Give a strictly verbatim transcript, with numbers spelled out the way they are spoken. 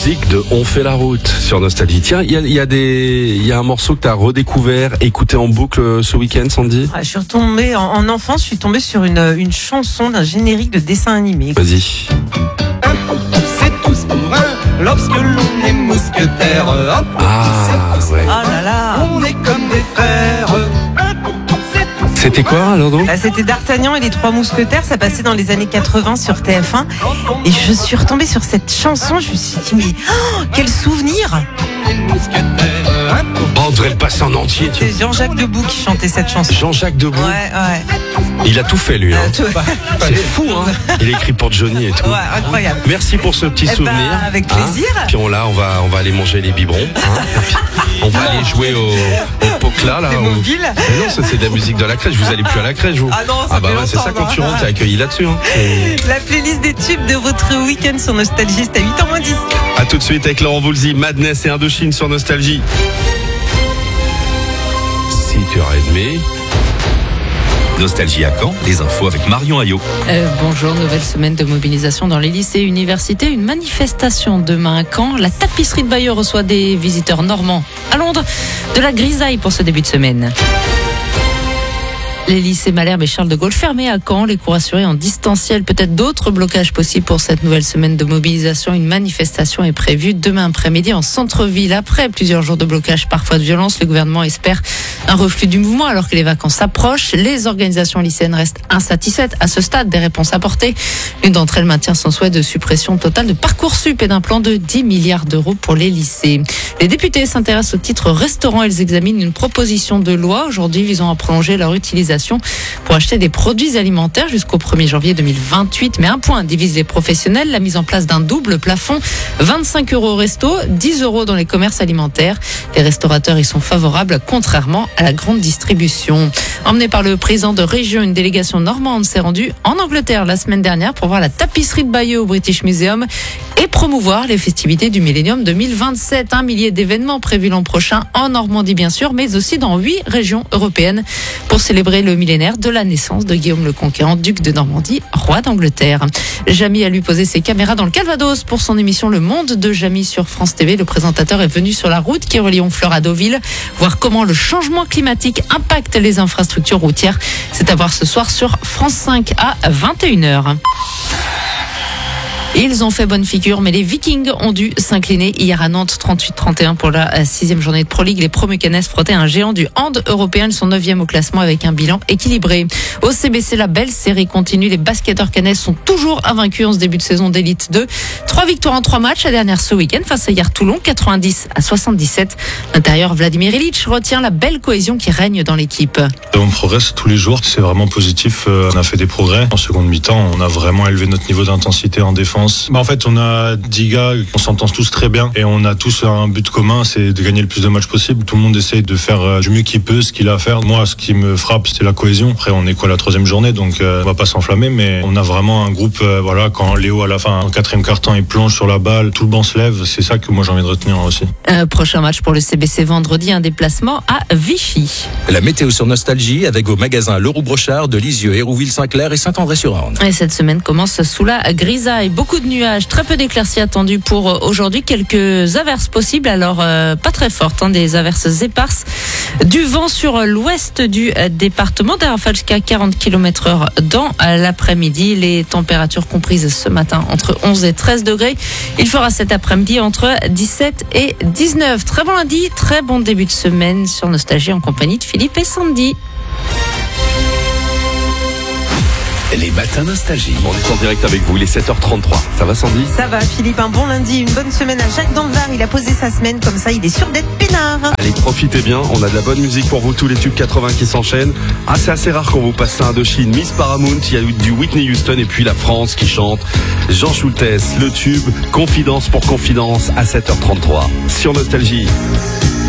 musique de On fait la route sur Nostalgie. Tiens, il y a, y a des, il y a un morceau que tu as redécouvert, écouté en boucle ce week-end, Sandy. Ah, je suis retombée en, en enfance, je suis tombée sur une, une chanson d'un générique de dessin animé. Vas-y. C'est tous pour un, lorsque l'on est mousquetaire. Hop, Ah, ouais. Oh là là. on est comme des frères. C'était quoi alors donc? Bah, c'était D'Artagnan et les Trois Mousquetaires, ça passait dans les années quatre-vingts sur T F un. Et je suis retombée sur cette chanson, je me suis dit, mais oh, quel souvenir! Oh, on devrait le passer en entier. tiens. C'est Jean-Jacques Debout qui chantait cette chanson. Jean-Jacques Debout. Ouais, ouais. Il a tout fait lui. Hein. Euh, tout- C'est fou, hein. Il a écrit pour Johnny et tout. Ouais, incroyable. Merci pour ce petit Eh ben, souvenir. avec plaisir. Hein. Puis on là, on va, on va aller manger les biberons. Hein. On va aller jouer au, au Pocla là. C'est au- mobile. Mais non, ça c'est de la musique de la crèche. Vous allez plus à la crèche, vous. Ah non, ça Ah bah fait ouais, c'est ça longtemps, quand tu hein. rentres, t'es accueilli là-dessus. Hein. C'est- La playlist des tubes de votre week-end sur Nostalgie, c'est à huit heures moins dix. À tout de suite avec Laurent Voulzy, Madness et Indochine sur Nostalgie. six heures trente. Nostalgie à Caen, les infos avec Marion Ayot. Euh, bonjour, nouvelle semaine de mobilisation dans les lycées et universités. Une manifestation demain à Caen. La tapisserie de Bayeux reçoit des visiteurs normands. À Londres, de la grisaille pour ce début de semaine. Les lycées Malherbe et Charles de Gaulle fermés à Caen, les cours assurés en distanciel. Peut-être d'autres blocages possibles pour cette nouvelle semaine de mobilisation. Une manifestation est prévue demain après-midi en centre-ville. Après plusieurs jours de blocage, parfois de violence, le gouvernement espère un reflux du mouvement alors que les vacances s'approchent. Les organisations lycéennes restent insatisfaites à ce stade des réponses apportées. L'une d'entre elles maintient son souhait de suppression totale de Parcoursup et d'un plan de dix milliards d'euros pour les lycées. Les députés s'intéressent au titre restaurant. Ils examinent une proposition de loi aujourd'hui visant à prolonger leur utilisation pour acheter des produits alimentaires jusqu'au premier janvier deux mille vingt-huit. Mais un point divise les professionnels, la mise en place d'un double plafond, vingt-cinq euros au resto, dix euros dans les commerces alimentaires. Les restaurateurs y sont favorables, contrairement à la grande distribution. Emmenée par le président de région, une délégation normande s'est rendue en Angleterre la semaine dernière pour voir la tapisserie de Bayeux au British Museum et promouvoir les festivités du Millennium deux mille vingt-sept. Un millier d'événements prévus l'an prochain en Normandie bien sûr, mais aussi dans huit régions européennes pour célébrer le millénaire de la naissance de Guillaume le Conquérant, duc de Normandie, roi d'Angleterre. Jamy a lui posé ses caméras dans le Calvados pour son émission Le Monde de Jamy sur France T V. Le présentateur est venu sur la route qui relie Honfleur à Deauville, voir comment le changement climatique impacte les infrastructures routières. C'est à voir ce soir sur France cinq à vingt et une heures. Ils ont fait bonne figure, mais les Vikings ont dû s'incliner hier à Nantes, trente-huit trente et un pour la sixième journée de Pro League. Les Promucanes frottaient un géant du hand européen. Ils sont neuvième au classement avec un bilan équilibré. Au C B C, la belle série continue. Les basketteurs canais sont toujours invaincus en ce début de saison d'élite deux. Trois victoires en trois matchs. La dernière ce week-end face à hier Toulon, quatre-vingt-dix à soixante-dix-sept. L'intérieur Vladimir Ilitch retient la belle cohésion qui règne dans l'équipe. On progresse tous les jours, c'est vraiment positif. On a fait des progrès. En seconde mi-temps, on a vraiment élevé notre niveau d'intensité en défense. Bah en fait, on a dix gars, on s'entend tous très bien et on a tous un but commun, c'est de gagner le plus de matchs possible. Tout le monde essaye de faire du mieux qu'il peut, ce qu'il a à faire. Moi, ce qui me frappe, c'est la cohésion. Après, on est quoi la troisième journée, donc euh, on va pas s'enflammer, mais on a vraiment un groupe. Euh, voilà, quand Léo à la fin, en quatrième quart-temps, il plonge sur la balle, tout le banc se lève. C'est ça que moi j'ai envie de retenir aussi. Un prochain match pour le C B C vendredi, un déplacement à Vichy. La météo sur Nostalgie avec vos magasins Leroux Brochard de Lisieux, Hérouville-Saint-Clair et Saint-André-sur-Orne. Et cette semaine commence sous la grisaille. Beaucoup de nuages, très peu d'éclaircies attendues pour aujourd'hui. Quelques averses possibles, alors euh, pas très fortes, hein, des averses éparses. Du vent sur l'ouest du département, des rafales jusqu'à quarante kilomètres heure dans l'après-midi. Les températures comprises ce matin entre onze et treize degrés. Il fera cet après-midi entre dix-sept et dix-neuf. Très bon lundi, très bon début de semaine sur Nostalgie en compagnie de Philippe et Sandy. Les matins Nostalgie. On est en direct avec vous, il est sept heures trente-trois. Ça va Sandy? Ça va Philippe, un bon lundi, une bonne semaine à Jacques dans le Var. Il a posé sa semaine comme ça, il est sûr d'être peinard. Allez, profitez bien, on a de la bonne musique pour vous, tous les tubes quatre-vingts qui s'enchaînent. Ah, c'est assez rare qu'on vous passe ça Indochine, Miss Paramount, il y a eu du Whitney Houston et puis la France qui chante. Jean Schultes, le tube, Confidence pour Confidence à sept heures trente-trois sur Nostalgie.